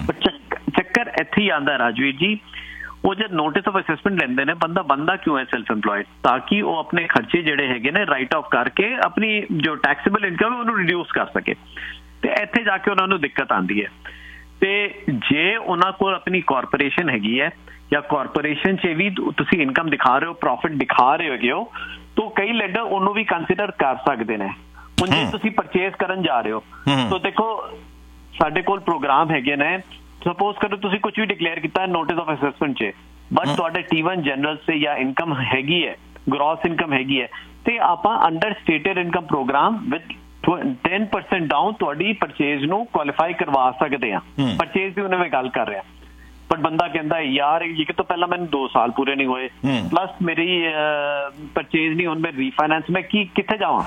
ਚੱਕਰ ਇੱਥੇ ਹੀ ਆਉਂਦਾ ਰਾਜਵੀਰ ਜੀ, ਉਹ ਜਦ ਨੋਟਿਸ ਆਫ ਅਸੈਸਮੈਂਟ ਲੈਂਦੇ ਨੇ, ਬੰਦਾ ਬੰਦਾ ਕਿਉਂ ਹੈ ਸੈਲਫ ਇੰਪਲੋਇਡ? ਤਾਂ ਕਿ ਉਹ ਆਪਣੇ ਖਰਚੇ ਜਿਹੜੇ ਹੈਗੇ ਨੇ ਰਾਈਟ ਆਫ ਕਰਕੇ ਆਪਣੀ ਜੋ ਟੈਕਸੇਬਲ ਇਨਕਮ ਹੈ ਉਹਨੂੰ ਰਿਡਿਊਸ ਕਰ ਸਕੇ। ਤੇ ਇੱਥੇ ਜਾ ਕੇ ਉਹਨਾਂ ਨੂੰ ਦਿੱਕਤ ਆਉਂਦੀ ਹੈ। ਤੇ ਜੇ ਉਹਨਾਂ ਕੋਲ ਆਪਣੀ ਕਾਰਪੋਰੇਸ਼ਨ ਹੈਗੀ ਹੈ ਜਾਂ ਕਾਰਪੋਰੇਸ਼ਨ 'ਚ ਵੀ ਤੁਸੀਂ ਇਨਕਮ ਦਿਖਾ ਰਹੇ ਹੋ, ਪ੍ਰੋਫਿਟ ਦਿਖਾ ਰਹੇ ਹੈਗੇ ਹੋ, ਤਾਂ ਕਈ ਲੈਂਡਰ ਉਹਨੂੰ ਵੀ ਕੰਸੀਡਰ ਕਰ ਸਕਦੇ ਨੇ। ਹੁਣ ਜੇ ਤੁਸੀਂ ਪਰਚੇਸ ਕਰਨ ਜਾ ਰਹੇ ਹੋ ਤਾਂ ਦੇਖੋ ਸਾਡੇ ਕੋਲ ਪ੍ਰੋਗਰਾਮ ਹੈਗੇ ਨੇ। ਸਪੋਜ਼ ਕਰੋ ਤੁਸੀਂ ਕੁਝ ਵੀ ਡਿਕਲੇਅਰ ਕੀਤਾ ਨੋਟਿਸ ਆਫ ਅਸੈਸਮੈਂਟ 'ਚ, ਬਟ ਤੁਹਾਡੇ ਟੀ ਵਨ ਜਨਰਲ ਸੇ ਜਾਂ ਇਨਕਮ ਹੈਗੀ ਹੈ, ਗ੍ਰੋਸ ਇਨਕਮ ਹੈਗੀ ਹੈ, ਤੇ ਆਪਾਂ under stated income programme with ten percent down ਤੁਹਾਡੀ ਪਰਚੇਜ਼ ਨੂੰ ਕੁਆਲੀਫਾਈ ਕਰਵਾ ਸਕਦੇ ਆ। ਪਰਚੇਜ਼ ਦੀ ਉਹਨੇ ਗੱਲ ਕਰ ਰਿਹਾ, ਬਟ ਬੰਦਾ ਕਹਿੰਦਾ ਯਾਰ ਇੱਕ ਤਾਂ ਪਹਿਲਾਂ ਮੈਨੂੰ ਦੋ ਸਾਲ ਪੂਰੇ ਨਹੀਂ ਹੋਏ, ਪਲੱਸ ਮੇਰੀ ਪਰਚੇਜ਼ ਨਹੀਂ, ਹੁਣ ਮੈਂ ਰੀਫਾਈਨੈਂਸ ਮੈਂ ਕੀ ਕਿੱਥੇ ਜਾਵਾਂ?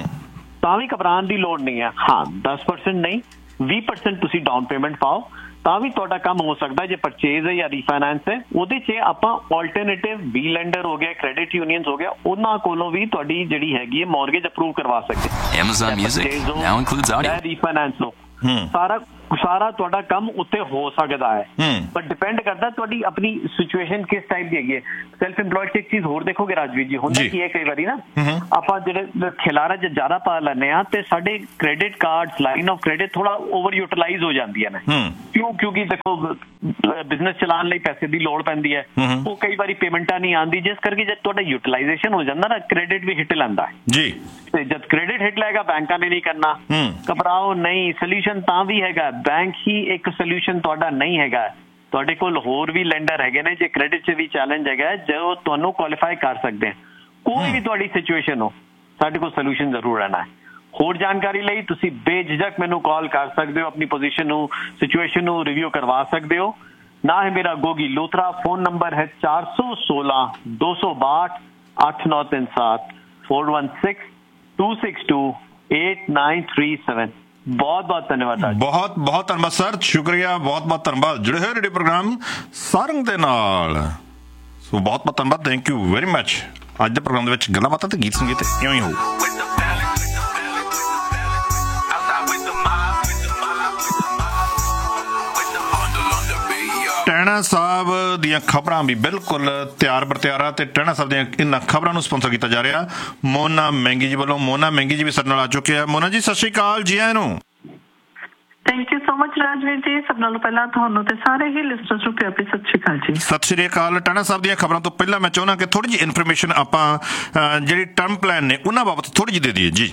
ਤਾਂ ਵੀ ਘਬਰਾਉਣ ਦੀ ਲੋੜ ਨਹੀਂ ਹੈ। ਹਾਂ ਦਸ ਪਰਸੈਂਟ ਨਹੀਂ ਵੀਹ ਪਰਸੈਂਟ ਤੁਸੀਂ ਡਾਊਨ ਪੇਮੈਂਟ ਪਾਓ ਤਾਂ ਵੀ ਤੁਹਾਡਾ ਕੰਮ ਹੋ ਸਕਦਾ। ਜੇ ਪਰਚੇਜ਼ ਹੈ ਜਾਂ ਰੀਫਾਈਨੈਂਸ ਹੈ, ਉਹਦੇ 'ਚ ਆਪਾਂ ਆਲਟਰਨੇਟਿਵ ਵੀ ਲੈਂਡਰ ਹੋ ਗਿਆ, ਕ੍ਰੈਡਿਟ ਯੂਨੀਅਨਸ ਹੋ ਗਿਆ, ਉਹਨਾਂ ਕੋਲੋਂ ਵੀ ਤੁਹਾਡੀ ਜਿਹੜੀ ਹੈਗੀ ਹੈ ਮੌਰਗੇਜ ਅਪਰੂਵ ਕਰਵਾ ਸਕਦੇ। Amazon Music now includes audio. Refinance ਹੋ ਸਾਰਾ ਸਾਰਾ ਤੁਹਾਡਾ ਕੰਮ ਉੱਤੇ ਹੋ ਸਕਦਾ ਹੈ, ਬਟ ਡਿਪੈਂਡ ਕਰਦਾ ਤੁਹਾਡੀ ਆਪਣੀ ਸਿਚੁਏਸ਼ਨ ਕਿਸ ਟਾਈਪ ਦੀ ਹੈਗੀ ਹੈ। ਸੈਲਫ ਇੰਪਲੋਇਡ 'ਚ ਇੱਕ ਚੀਜ਼ ਹੋਰ ਦੇਖੋਗੇ ਰਾਜਵੀਰ ਜੀ, ਹੁੰਦਾ ਕੀ ਹੈ ਕਈ ਵਾਰੀ ਨਾ ਆਪਾਂ ਜਿਹੜੇ ਖਿਲਾਰਾ ਚ ਜ਼ਿਆਦਾ ਪਾ ਲੈਂਦੇ ਹਾਂ ਤੇ ਸਾਡੇ credit cards, line of credit ਥੋੜਾ ਓਵਰ ਯੂਟੀਲਾਈਜ਼ ਹੋ ਜਾਂਦੀਆਂ ਨੇ। ਕਿਉਂ? ਕਿਉਂਕਿ ਦੇਖੋ ਬਿਜ਼ਨਸ ਚਲਾਉਣ ਲਈ ਪੈਸੇ ਦੀ ਲੋੜ ਪੈਂਦੀ ਹੈ, ਉਹ ਕਈ ਵਾਰੀ ਪੇਮੈਂਟਾਂ ਨਹੀਂ ਆਉਂਦੀ, ਜਿਸ ਕਰਕੇ ਜਦ ਤੁਹਾਡਾ ਯੂਟੀਲਾਈਜ਼ੇਸ਼ਨ ਹੋ ਜਾਂਦਾ ਨਾ, ਕ੍ਰੈਡਿਟ ਵੀ ਹਿੱਟ ਲੈਂਦਾ ਹੈ ਜੀ। ਤੇ ਜਦ ਕ੍ਰੈਡਿਟ ਹਿੱਟ ਲਏਗਾ ਬੈਂਕਾਂ ਨੇ ਨਹੀਂ ਕਰਨਾ, ਘਬਰਾਓ ਨਹੀਂ। ਸੋਲਿਊਸ਼ਨ ਤਾਂ ਵੀ ਹੈਗਾ, ਬੈਂਕ ਹੀ ਇੱਕ ਸੋਲਿਊਸ਼ਨ ਤੁਹਾਡਾ ਨਹੀਂ ਹੈਗਾ। ਤੁਹਾਡੇ ਕੋਲ ਹੋਰ ਵੀ ਲੈਂਡਰ ਹੈਗੇ ਨੇ, ਜੇ ਕ੍ਰੈਡਿਟ 'ਚ ਵੀ ਚੈਲੰਜ ਹੈਗਾ ਜੋ ਤੁਹਾਨੂੰ ਕੁਆਲੀਫਾਈ ਕਰ ਸਕਦੇ। ਕੋਈ ਵੀ ਤੁਹਾਡੀ ਸਿਚੁਏਸ਼ਨ ਹੋ, ਸਾਡੇ ਕੋਲ ਸੋਲਿਊਸ਼ਨ ਜ਼ਰੂਰ ਰਹਿਣਾ ਹੈ। ਹੋਰ ਜਾਣਕਾਰੀ ਲਈ ਤੁਸੀਂ ਬੇਝਿਜਕ ਮੈਨੂੰ ਕਾਲ ਕਰ ਸਕਦੇ ਹੋ, ਆਪਣੀ ਪੋਜੀਸ਼ਨ ਨੂੰ, ਸਿਚੁਏਸ਼ਨ ਨੂੰ ਰਿਵਿਊ ਕਰਵਾ ਸਕਦੇ ਹੋ। ਨਾ ਹੈ ਮੇਰਾ ਗੋਗੀ ਲੂਥਰਾ, ਫੋਨ ਨੰਬਰ ਹੈ ਚਾਰ ਸੌ ਸੋਲਾਂ ਦੋ ਸੌ ਬਾਹਠ ਅੱਠ ਨੌ ਤਿੰਨ ਸੱਤ four one six to six to eight nine three seven. बहुत बहुत धन्यवाद। बहुत बहुत धन्यवाद सर, शुक्रिया, बहुत बहुत धन्यवाद। जुड़े हुए रेडियो प्रोग्राम सारंग दे नाल, सो बहुत बहुत धन्यवाद, थैंक यू वेरी मच। ਅੱਜ ਦੇ ਪ੍ਰੋਗਰਾਮ ਦੇ ਵਿੱਚ ਗੱਲਾਂ ਬਾਤਾਂ ਤੇ ਗੀਤ ਸੰਗੀਤ ਇਉਂ ਹੀ ਹੋਊ। ਟਹਿਣਾ ਸਾਹਿਬ ਦੀਆਂ ਖਬਰਾਂ ਵੀ ਬਿਲਕੁਲ ਤਿਆਰ ਬਰਤਿਆਰਾ ਤੇ ਟਹਿਣਾ ਸਾਹਿਬ ਦੀਆਂ ਇਹਨਾਂ ਖਬਰਾਂ ਨੂੰ ਸਪਾਂਸਰ ਕੀਤਾ ਜਾ ਰਿਹਾ ਮੋਨਾ ਮਹਿੰਗੀ ਜੀ ਵੱਲੋਂ। ਮੋਨਾ ਮਹਿੰਗੀ ਜੀ ਵੀ ਸਾਡੇ ਨਾਲ ਆ ਚੁੱਕੇ ਆ। ਮੋਨਾ ਜੀ ਸਤਿ ਸ਼੍ਰੀ ਅਕਾਲ ਜੀ ਆਇਆਂ ਨੂੰ। Thank you so much Rajveer ਜੀ। ਸਭ ਨਾਲੋਂ ਪਹਿਲਾਂ ਤੁਹਾਨੂੰ ਤੇ ਸਾਰੇ ਹੀ ਲਿਸਨਰਸ ਨੂੰ ਪਿਆਰ ਭਰੀ ਸਤਿ ਸ਼੍ਰੀ ਅਕਾਲ ਜੀ। ਸਤਿ ਸ਼੍ਰੀ ਅਕਾਲ। ਟਹਿਣਾ ਸਾਹਿਬ ਦੀਆਂ ਖਬਰਾਂ ਤੋਂ ਪਹਿਲਾਂ ਮੈਂ ਚਾਹੁੰਦਾ ਕਿ ਥੋੜੀ ਜਿਹੀ ਇਨਫੋਰਮੇਸ਼ਨ ਆਪਾਂ ਜਿਹੜੀ ਟਰਮ ਪਲਾਨ ਨੇ ਉਹਨਾਂ ਬਾਬਤ ਥੋੜੀ ਜਿਹੀ ਦੇ ਦਈਏ ਜੀ।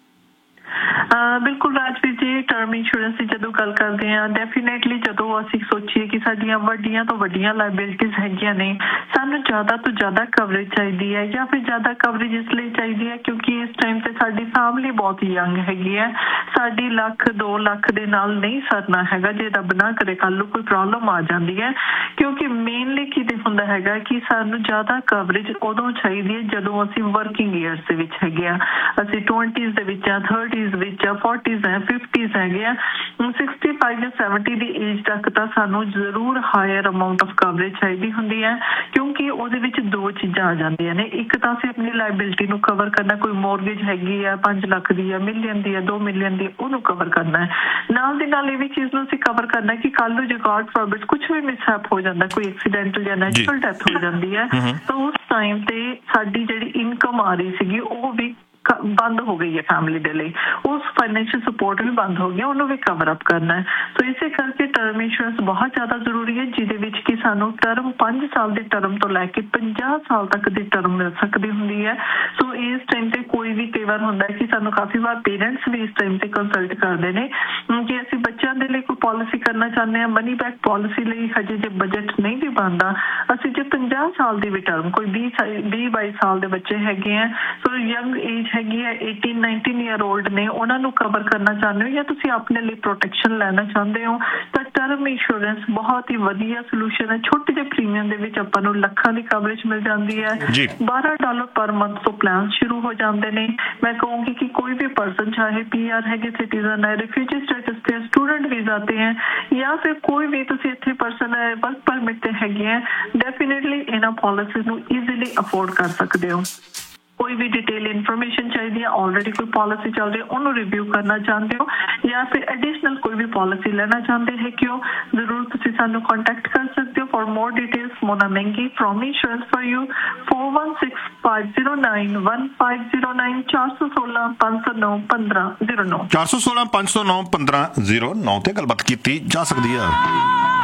ਬਿਲਕੁਲ ਰਾਜਵੀਰ ਜੀ, ਟਰਮ ਇੰਸ਼ੋਰੈਂਸ ਦੀ ਜਦੋਂ ਗੱਲ ਕਰਦੇ ਹਾਂ ਡੈਫੀਨੇਟਲੀ ਜਦੋਂ ਅਸੀਂ ਸੋਚੀਏ ਕਿ ਸਾਡੀਆਂ ਵੱਡੀਆਂ ਤੋਂ ਵੱਡੀਆਂ ਲਾਇਬਿਲਿਟੀਜ਼ ਹੈਗੀਆਂ ਨੇ, ਸਾਨੂੰ ਜ਼ਿਆਦਾ ਤੋਂ ਜ਼ਿਆਦਾ ਕਵਰੇਜ ਚਾਹੀਦੀ ਹੈ ਜਾਂ ਫਿਰ ਜ਼ਿਆਦਾ ਕਵਰੇਜ ਇਸ ਲਈ ਚਾਹੀਦੀ ਹੈ ਕਿਉਂਕਿ ਇਸ ਟਾਈਮ ਤੇ ਸਾਡੀ ਫੈਮਿਲੀ ਬਹੁਤ ਯੰਗ ਹੈਗੀ ਹੈ। ਸਾਡੀ ਲੱਖ ਦੋ ਲੱਖ ਦੇ ਨਾਲ ਨਹੀਂ ਸਰਨਾ ਹੈਗਾ ਜੇ ਰੱਬ ਨਾ ਕਰੇ ਕੱਲ੍ਹ ਨੂੰ ਕੋਈ ਪ੍ਰੋਬਲਮ ਆ ਜਾਂਦੀ ਹੈ, ਕਿਉਂਕਿ ਮੇਨਲੀ ਕਿਤੇ ਹੁੰਦਾ ਹੈਗਾ ਕਿ ਸਾਨੂੰ ਜ਼ਿਆਦਾ ਕਵਰੇਜ ਉਦੋਂ ਚਾਹੀਦੀ ਹੈ ਜਦੋਂ ਅਸੀਂ ਵਰਕਿੰਗ ਈਅਰਸ ਦੇ ਵਿੱਚ ਹੈਗੇ ਆ। ਅਸੀਂ ਟਵੈਂਟੀਜ਼ ਦੇ ਵਿੱਚ ਆ, ਥਰਟੀਜ਼ ਵਿੱਚ ਆ, ਫੋਰਟੀਜ਼ ਹੈ, ਫਿਫਟੀਜ਼ ਹੈਗੇ ਆ। ਸਿਕਸਟੀ ਫਾਈਵ ਜਾਂ ਸੈਵਨਟੀ ਦੀ ਏਜ ਤੱਕ ਤਾਂ ਸਾਨੂੰ ਜ਼ਰੂਰ ਹਾਇਰ ਅਮਾਊਂਟ ਆਫ ਕਵਰੇਜ ਚਾਹੀਦੀ ਹੁੰਦੀ ਹੈ ਕਿਉਂਕਿ ਉਹਦੇ ਵਿੱਚ ਦੋ ਚੀਜ਼ਾਂ ਆ ਜਾਂਦੀਆਂ ਨੇ। ਇੱਕ ਤਾਂ ਅਸੀਂ ਆਪਣੀ ਲਾਇਬਿਲਿਟੀ ਨੂੰ ਕਵਰ ਕਰਨਾ, ਕੋਈ ਮੋਰਗੇਜ ਹੈਗੀ ਆ ਪੰਜ ਲੱਖ ਦੀ ਆ, ਮਿਲੀਅਨ ਦੀ ਆ, ਦੋ ਮਿਲੀਅਨ ਦੀ, ਉਹਨੂੰ ਕਵਰ ਕਰਨਾ ਹੈ। ਨਾਲ ਦੀ ਨਾਲ ਇਹ ਵੀ ਚੀਜ਼ ਨੂੰ ਅਸੀਂ ਕਵਰ ਕਰਨਾ ਕਿ ਕੱਲ੍ਹ ਨੂੰ ਜੇ ਗॉड ਫॉरबिड ਕੁਛ ਵੀ ਮਿਸਹੈਪ ਹੋ ਜਾਂਦਾ, ਕੋਈ ਐਕਸੀਡੈਂਟਲ ਜਾਂ ਨੈਚੁਰਲ ਡੈਥ ਹੋ ਜਾਂਦੀ ਹੈ ਤਾਂ ਉਸ ਟਾਈਮ ਤੇ ਸਾਡੀ ਜਿਹੜੀ ਇਨਕਮ ਆ ਰਹੀ ਸੀਗੀ ਉਹ ਵੀ ਬੰਦ ਹੋ ਗਈ ਹੈ ਫੈਮਿਲੀ ਦੇ ਲਈ, ਉਸ ਫਾਈਨੈਂਸ਼ੀਅਲ ਸਪੋਰਟ ਵੀ ਬੰਦ ਹੋ ਗਿਆ, ਉਹਨੂੰ ਵੀ ਕਵਰ ਅਪ ਕਰਨਾ ਹੈ। ਸੋ ਇਸੇ ਕਰਕੇ ਟਰਮ ਇੰਸ਼ੋਰੈਂਸ ਬਹੁਤ ਜ਼ਿਆਦਾ ਜ਼ਰੂਰੀ ਹੈ ਜਿਹਦੇ ਵਿੱਚ ਕਿ ਸਾਨੂੰ ਟਰਮ ਪੰਜ ਸਾਲ ਦੀ ਟਰਮ ਤੋਂ ਲੈ ਕੇ ਪੰਜਾਹ ਸਾਲ ਤੱਕ ਦੀ ਟਰਮ ਮਿਲ ਸਕਦੀ ਹੁੰਦੀ ਹੈ। ਸੋ ਇਸ ਟਾਈਮ ਤੇ ਕੋਈ ਵੀ ਕਈ ਵਾਰ ਹੁੰਦਾ ਹੈ ਕਿ ਸਾਨੂੰ ਕਾਫੀ ਵਾਰ ਪੇਰੈਂਟਸ ਵੀ ਇਸ ਟਾਈਮ ਤੇ ਕੰਸਲਟ ਕਰਦੇ ਨੇ ਕਿ ਅਸੀਂ ਬੱਚਿਆਂ ਦੇ ਲਈ ਕੋਈ ਪਾਲਿਸੀ ਕਰਨਾ ਚਾਹੁੰਦੇ ਹਾਂ, ਮਨੀ ਬੈਕ ਪਾਲਿਸੀ ਲਈ ਹਜੇ ਜੇ ਬਜਟ ਨਹੀਂ ਵੀ ਬਣਦਾ, ਅਸੀਂ ਜੇ ਪੰਜਾਹ ਸਾਲ ਦੀ ਵੀ ਟਰਮ ਕੋਈ ਵੀਹ ਬਾਈ ਸਾਲ ਦੇ ਬੱਚੇ ਹੈਗੇ ਆ, ਸੋ ਯੰਗ ਏਜ ਹੈਗੀ ਹੈ eighteen nineteen ਈਅਰ ਓਲਡ ਨੇ, ਉਹਨਾਂ ਨੂੰ ਕਵਰ ਕਰਨਾ ਚਾਹੁੰਦੇ ਹੋ ਜਾਂ ਤੁਸੀਂ ਆਪਣੇ ਲਈ ਪ੍ਰੋਟੈਕਸ਼ਨ ਲੈਣਾ ਚਾਹੁੰਦੇ ਹੋ ਤਾਂ ਟਰਮ ਇੰਸ਼ੋਰੈਂਸ ਬਹੁਤ ਹੀ ਵਧੀਆ ਸੋਲੂਸ਼ਨ ਹੈ। ਛੋਟੇ ਜਿਹੇ ਪ੍ਰੀਮੀਅਮ ਦੇ ਵਿੱਚ ਆਪਾਂ ਨੂੰ ਲੱਖਾਂ ਦੀ ਕਵਰੇਜ ਮਿਲ ਜਾਂਦੀ ਹੈ। ਬਾਰਾਂ ਡਾਲਰ ਪਰ ਮੰਥ ਤੋਂ ਪਲਾਨ ਸ਼ੁਰੂ ਹੋ ਜਾਂਦੇ ਨੇ। ਮੈਂ ਕਹੂੰਗੀ ਕਿ ਕੋਈ ਵੀ ਪਰਸਨ ਚਾਹੇ ਪੀ ਆਰ ਹੈਗੇ, ਸਿਟੀਜ਼ਨ ਹੈ, ਰਿਫਿਊਜੀ ਸਟੇਟਸ ਤੇ, ਸਟੂਡੈਂਟ ਵੀਜ਼ਾ ਤੇ ਹੈ ਜਾਂ ਫਿਰ ਕੋਈ ਵੀ ਤੁਸੀਂ ਇੱਥੇ ਪਰਸਨ ਹੈ ਵਰਕ ਪਰਮਿਟ ਤੇ ਹੈਗੇ ਹੈ, ਡੈਫੀਨੇਟਲੀ ਇਹਨਾਂ ਪਾਲਿਸੀਜ਼ ਨੂੰ ਈਜ਼ੀਲੀ ਅਫੋਰਡ ਕਰ ਸਕਦੇ ਹੋ। ਕੋਈ ਵੀ ਡਿਟੇਲ ਇਨਫੋਰਮੇਸ਼ਨ ਚਾਹੀਦੀ ਹੈ, ਆਲਰੇਡੀ ਕੋਈ ਪਾਲਿਸੀ ਚੱਲ ਰਹੀ ਹੈ ਉਹਨੂੰ ਰਿਵਿਊ ਕਰਨਾ ਚਾਹੁੰਦੇ ਹੋ ਜਾਂ ਫਿਰ ਐਡੀਸ਼ਨਲ ਕੋਈ ਵੀ ਪਾਲਿਸੀ ਲੈਣਾ ਚਾਹੁੰਦੇ ਹੈ ਕਿ ਉਹ ਜ਼ਰੂਰ ਤੁਸੀਂ ਸਾਨੂੰ ਕੰਟੈਕਟ ਕਰ ਸਕਦੇ ਹੋ। ਫॉर मोर डिटेल्स मोना महंगी from insurance for you four one six five zero nine one five zero nine चार सौ सोलह पाँच सौ नौ पंद्रह जीरो नौ चार सौ सोलह पाँच सौ नौ पंद्रह जीरो नौ ਤੇ ਗੱਲਬਾਤ ਕੀਤੀ ਜਾ ਸਕਦੀ ਹੈ।